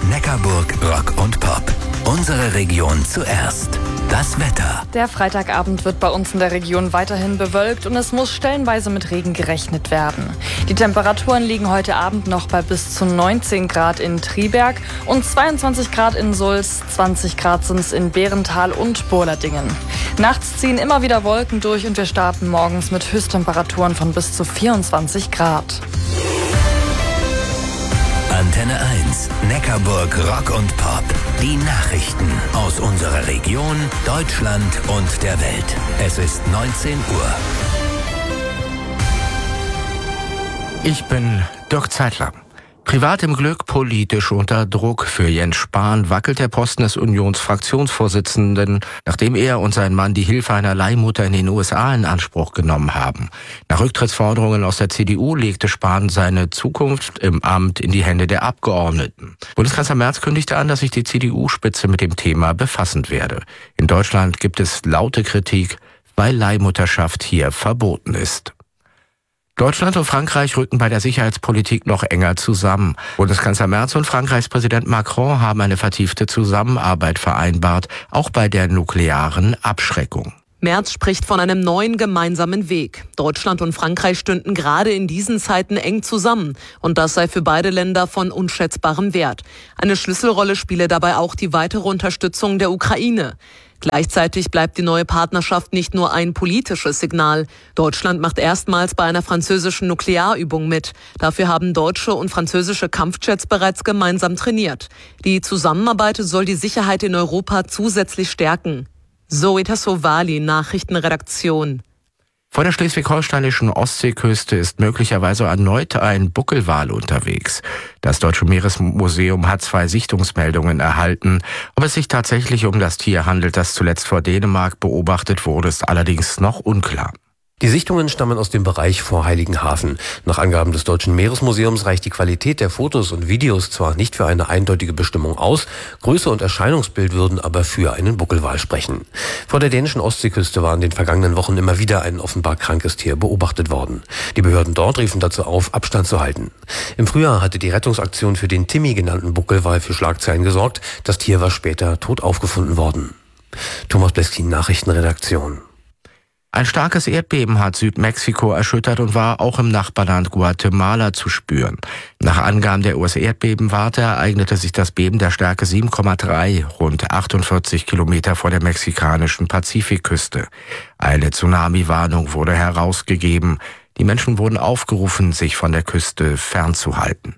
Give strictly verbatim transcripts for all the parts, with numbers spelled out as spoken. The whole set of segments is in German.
Neckarburg Rock und Pop. Unsere Region zuerst. Das Wetter. Der Freitagabend wird bei uns in der Region weiterhin bewölkt und es muss stellenweise mit Regen gerechnet werden. Die Temperaturen liegen heute Abend noch bei bis zu neunzehn Grad in Triberg und zweiundzwanzig Grad in Sulz, zwanzig Grad sind es in Bärental und Burladingen. Nachts ziehen immer wieder Wolken durch und wir starten morgens mit Höchsttemperaturen von bis zu vierundzwanzig Grad. Antenne eins, Neckarburg Rock und Pop. Die Nachrichten aus unserer Region, Deutschland und der Welt. Es ist neunzehn Uhr. Ich bin Dirk Zeitler. Privat im Glück, politisch unter Druck. Für Jens Spahn wackelt der Posten des Unionsfraktionsvorsitzenden, nachdem er und sein Mann die Hilfe einer Leihmutter in den U S A in Anspruch genommen haben. Nach Rücktrittsforderungen aus der C D U legte Spahn seine Zukunft im Amt in die Hände der Abgeordneten. Bundeskanzler Merz kündigte an, dass sich die C D U-Spitze mit dem Thema befassen werde. In Deutschland gibt es laute Kritik, weil Leihmutterschaft hier verboten ist. Deutschland und Frankreich rücken bei der Sicherheitspolitik noch enger zusammen. Bundeskanzler Merz und Frankreichs Präsident Macron haben eine vertiefte Zusammenarbeit vereinbart, auch bei der nuklearen Abschreckung. Merz spricht von einem neuen gemeinsamen Weg. Deutschland und Frankreich stünden gerade in diesen Zeiten eng zusammen. Und das sei für beide Länder von unschätzbarem Wert. Eine Schlüsselrolle spiele dabei auch die weitere Unterstützung der Ukraine. Gleichzeitig bleibt die neue Partnerschaft nicht nur ein politisches Signal. Deutschland macht erstmals bei einer französischen Nuklearübung mit. Dafür haben deutsche und französische Kampfjets bereits gemeinsam trainiert. Die Zusammenarbeit soll die Sicherheit in Europa zusätzlich stärken. Zoe Tassovali, Nachrichtenredaktion. Vor der schleswig-holsteinischen Ostseeküste ist möglicherweise erneut ein Buckelwal unterwegs. Das Deutsche Meeresmuseum hat zwei Sichtungsmeldungen erhalten. Ob es sich tatsächlich um das Tier handelt, das zuletzt vor Dänemark beobachtet wurde, ist allerdings noch unklar. Die Sichtungen stammen aus dem Bereich vor Heiligenhafen. Nach Angaben des Deutschen Meeresmuseums reicht die Qualität der Fotos und Videos zwar nicht für eine eindeutige Bestimmung aus, Größe und Erscheinungsbild würden aber für einen Buckelwal sprechen. Vor der dänischen Ostseeküste war in den vergangenen Wochen immer wieder ein offenbar krankes Tier beobachtet worden. Die Behörden dort riefen dazu auf, Abstand zu halten. Im Frühjahr hatte die Rettungsaktion für den Timmy genannten Buckelwal für Schlagzeilen gesorgt. Das Tier war später tot aufgefunden worden. Thomas Bleskin, Nachrichtenredaktion. Ein starkes Erdbeben hat Südmexiko erschüttert und war auch im Nachbarland Guatemala zu spüren. Nach Angaben der U S-Erdbebenwarte ereignete sich das Beben der Stärke sieben Komma drei rund achtundvierzig Kilometer vor der mexikanischen Pazifikküste. Eine Tsunami-Warnung wurde herausgegeben. Die Menschen wurden aufgerufen, sich von der Küste fernzuhalten.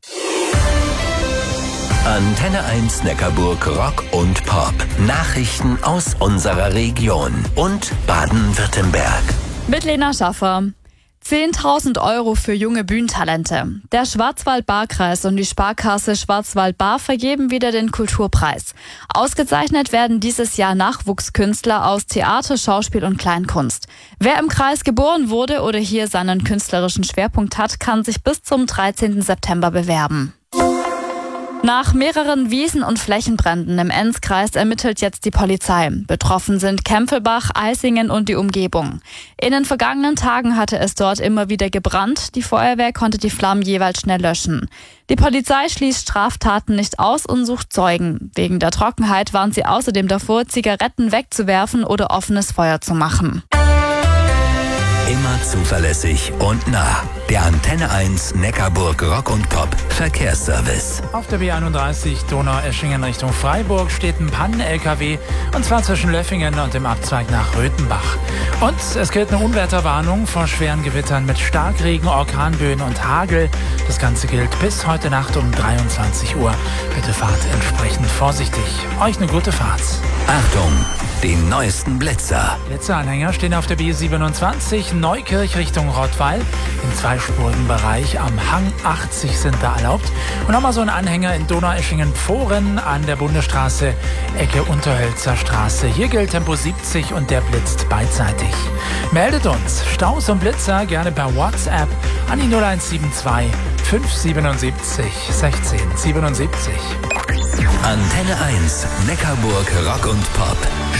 Antenne eins Neckarburg Rock und Pop. Nachrichten aus unserer Region und Baden-Württemberg. Mit Lena Schaffer. zehntausend Euro für junge Bühnentalente. Der Schwarzwald-Baar-Kreis und die Sparkasse Schwarzwald-Baar vergeben wieder den Kulturpreis. Ausgezeichnet werden dieses Jahr Nachwuchskünstler aus Theater, Schauspiel und Kleinkunst. Wer im Kreis geboren wurde oder hier seinen künstlerischen Schwerpunkt hat, kann sich bis zum dreizehnten September bewerben. Nach mehreren Wiesen- und Flächenbränden im Enzkreis ermittelt jetzt die Polizei. Betroffen sind Kempelbach, Eisingen und die Umgebung. In den vergangenen Tagen hatte es dort immer wieder gebrannt. Die Feuerwehr konnte die Flammen jeweils schnell löschen. Die Polizei schließt Straftaten nicht aus und sucht Zeugen. Wegen der Trockenheit warnt sie außerdem davor, Zigaretten wegzuwerfen oder offenes Feuer zu machen. Immer zuverlässig und nah. Der Antenne eins Neckarburg Rock und Pop Verkehrsservice. Auf der B einunddreißig Donaueschingen Richtung Freiburg steht ein Pannen-L K W und zwar zwischen Löffingen und dem Abzweig nach Röthenbach. Und es gilt eine Unwetterwarnung vor schweren Gewittern mit Starkregen, Orkanböen und Hagel. Das Ganze gilt bis heute Nacht um dreiundzwanzig Uhr. Bitte fahrt entsprechend vorsichtig. Euch eine gute Fahrt. Achtung, die neuesten Blitzer. Blitzeranhänger stehen auf der B siebenundzwanzig Neukirch Richtung Rottweil. Im zweispurigen Bereich am Hang achtzig sind da erlaubt. Und nochmal so ein Anhänger in Donaueschingen-Pfohren an der Bundesstraße, Ecke Unterhölzer Straße. Hier gilt Tempo siebzig und der blitzt beidseitig. Meldet uns Staus und Blitzer gerne per WhatsApp an die null eins sieben zwei fünf siebenundsiebzig sechzehn siebenundsiebzig. Antenne eins Neckarburg Rock und Pop.